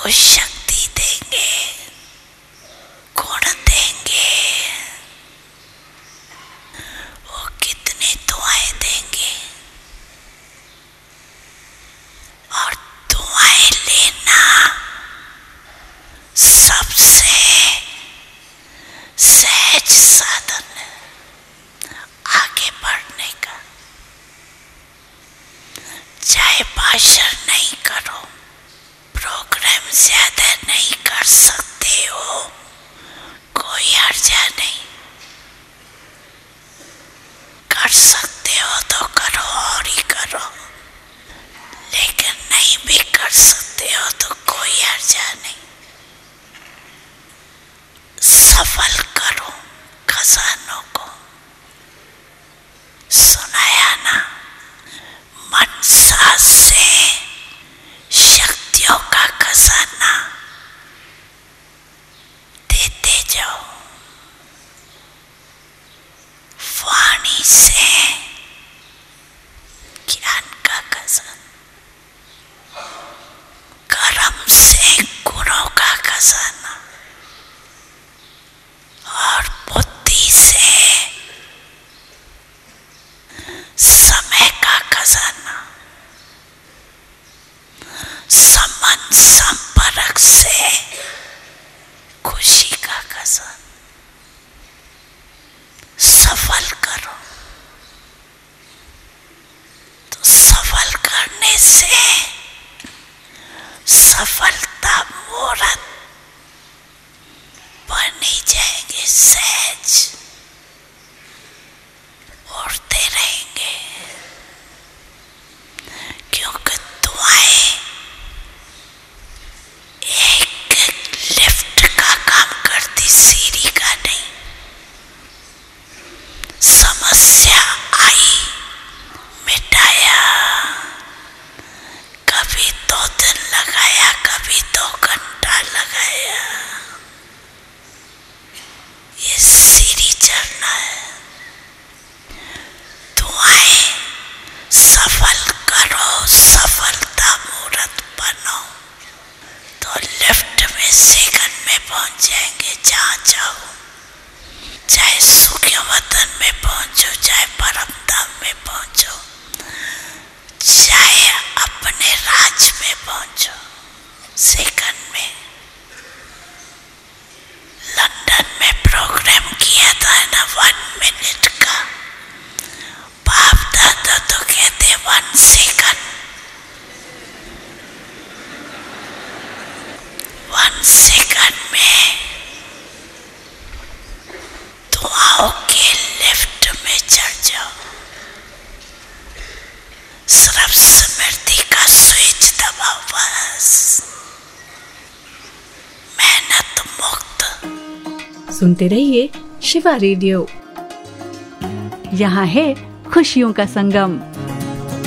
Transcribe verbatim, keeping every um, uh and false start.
वो शक्ति देंगे, गुण देंगे, वो कितनी दुआएं देंगे। और दुआएं लेना सबसे सहज साधन है आगे बढ़ने का। चाहे भाषण नहीं करो, प्रोग्राम ज्यादा नहीं कर सकते हो, कोई हर्जा नहीं। कर सकते हो तो करो और ही करो, लेकिन नहीं भी कर सकते हो तो कोई हर्जा नहीं। सफल करो खजानों को। सुनाया ना, मनसा से शक्तियों का खजाना देते जाओ। वाणी से ज्ञान का खजाना, कर्म से गुणों का खजाना, और बुद्धि से समय का खजाना, संबंध संपर्क से खुशी का खजाना। सफल करो तो सफल करने से सफलता मूर्त बनी जाएंगे, सहज उड़ते रहेंगे। क्योंकि दुआएं एक लिफ्ट का काम करती, सीढ़ी का नहीं। समस्या आई, मिटाया, कभी दो दिन लगाया, कभी दो घंटा लगाया। ये सीढ़ी चढ़ना है। दुआएं सफल करो, सफलता मूर्त बनो, तो लिफ्ट में सेकंड में पहुंच जाएंगे जहां जाओ। चाहे सूखे वतन में पहुंचो, चाहे परम धाम में पहुंचो, चाहे अपने राज में पहुंचो, सेकंड में। लंदन में प्रोग्राम किया था ना वन मिनट का, बाप दादा तो कहते वन सेकंड। वन सेकंड में दुआओं के लिफ्ट में चढ़ जाओ। सिर्फ स्मृति का स्विच दबाओ बस। मेहनत मुक्त। सुनते रहिए शिवा रेडियो, यहाँ है खुशियों का संगम।